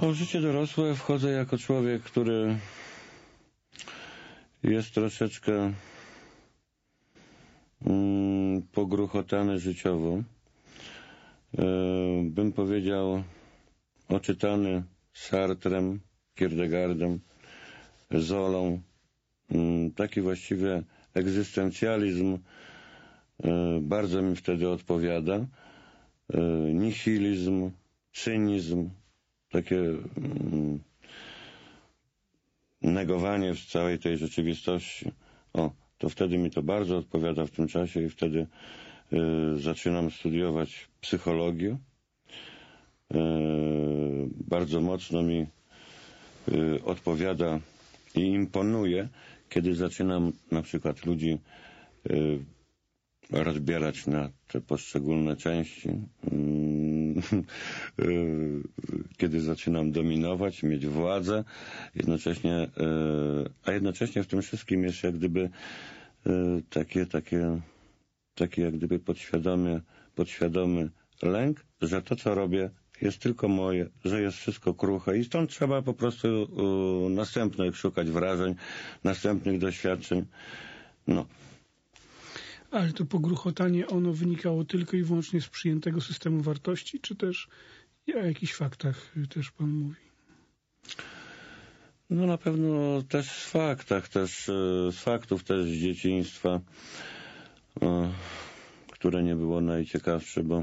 W życie dorosłe wchodzę jako człowiek, który jest troszeczkę pogruchotany życiowo. Bym powiedział oczytany Sartrem, Kierkegaardem, Zolą. Taki właściwie egzystencjalizm bardzo mi wtedy odpowiada. Nihilizm, cynizm, takie negowanie w całej tej rzeczywistości. To wtedy mi to bardzo odpowiada w tym czasie i wtedy zaczynam studiować psychologię. Bardzo mocno mi odpowiada i imponuje, kiedy zaczynam na przykład ludzi rozbierać na te poszczególne części, kiedy zaczynam dominować, mieć władzę, a jednocześnie w tym wszystkim jest jak gdyby taki jak gdyby podświadomy lęk, że to, co robię, jest tylko moje, że jest wszystko kruche i stąd trzeba po prostu następnych szukać wrażeń, następnych doświadczeń. Ale to pogruchotanie, ono wynikało tylko i wyłącznie z przyjętego systemu wartości, czy też o jakichś faktach też pan mówi? Na pewno też w faktach, z faktów też z dzieciństwa, które nie było najciekawsze, bo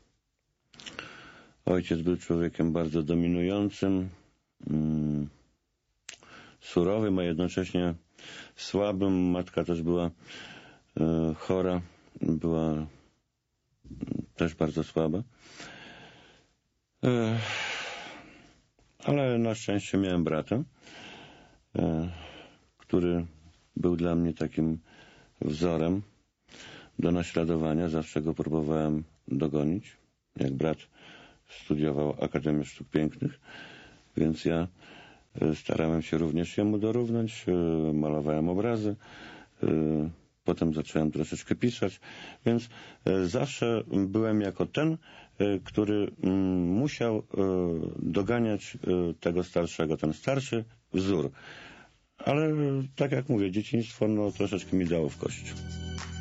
ojciec był człowiekiem bardzo dominującym, surowym, a jednocześnie słabym. Matka też była chora, była też bardzo słaba. Ale na szczęście miałem brata, który był dla mnie takim wzorem do naśladowania. Zawsze go próbowałem dogonić. Jak brat studiował Akademię Sztuk Pięknych, więc ja starałem się również jemu dorównać. Malowałem obrazy. Potem zacząłem troszeczkę pisać, więc zawsze byłem jako ten, który musiał doganiać tego starszego, ten starszy wzór. Ale tak jak mówię, dzieciństwo troszeczkę mi dało w kość.